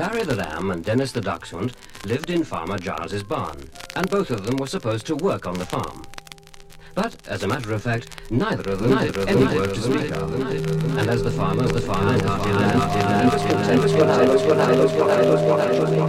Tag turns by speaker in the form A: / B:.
A: Larry the lamb and Dennis the dachshund lived in Farmer Giles's barn, and both of them were supposed to work on the farm. But, as a matter of fact, neither of them did any work to speak of. And as the farmer, kind-hearted